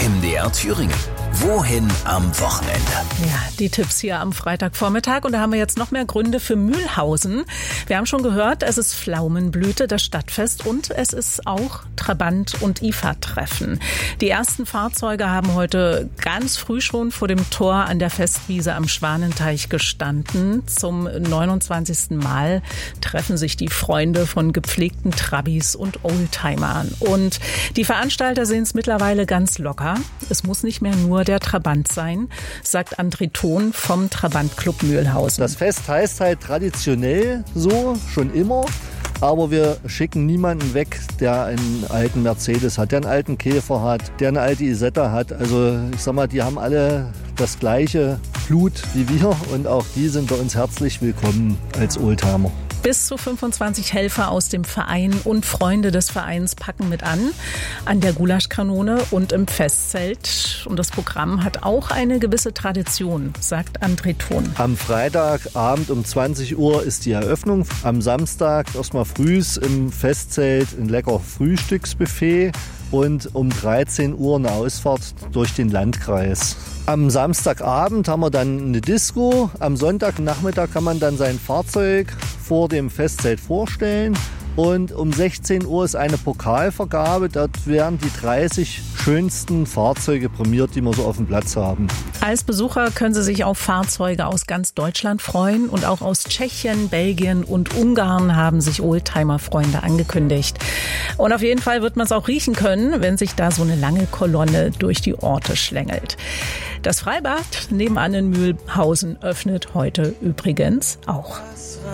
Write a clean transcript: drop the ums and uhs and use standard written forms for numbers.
MDR Thüringen. Wohin am Wochenende? Ja, die Tipps hier am Freitagvormittag. Und da haben wir jetzt noch mehr Gründe für Mühlhausen. Wir haben schon gehört, es ist Pflaumenblüte, das Stadtfest, und es ist auch Trabant- und IFA-Treffen. Die ersten Fahrzeuge haben heute ganz früh schon vor dem Tor an der Festwiese am Schwanenteich gestanden. Zum 29. Mal treffen sich die Freunde von gepflegten Trabis und Oldtimern. Und die Veranstalter sehen es mittlerweile ganz locker. Es muss nicht mehr nur der Trabant sein, sagt André Thon vom Trabantclub Mühlhausen. Das Fest heißt halt traditionell so, schon immer. Aber wir schicken niemanden weg, der einen alten Mercedes hat, der einen alten Käfer hat, der eine alte Isetta hat. Also ich sag mal, die haben alle das gleiche Blut wie wir und auch die sind bei uns herzlich willkommen als Oldtimer. Bis zu 25 Helfer aus dem Verein und Freunde des Vereins packen mit an der Gulaschkanone und im Festzelt. Und das Programm hat auch eine gewisse Tradition, sagt André Thon. Am Freitagabend um 20 Uhr ist die Eröffnung. Am Samstag erstmal frühs im Festzelt ein lecker Frühstücksbuffet. Und um 13 Uhr eine Ausfahrt durch den Landkreis. Am Samstagabend haben wir dann eine Disco. Am Sonntagnachmittag kann man dann sein Fahrzeug vor dem Festzelt vorstellen. Und um 16 Uhr ist eine Pokalvergabe. Dort werden die 30 schönsten Fahrzeuge prämiert, die wir so auf dem Platz haben. Als Besucher können Sie sich auf Fahrzeuge aus ganz Deutschland freuen. Und auch aus Tschechien, Belgien und Ungarn haben sich Oldtimer-Freunde angekündigt. Und auf jeden Fall wird man es auch riechen können, wenn sich da so eine lange Kolonne durch die Orte schlängelt. Das Freibad nebenan in Mühlhausen öffnet heute übrigens auch.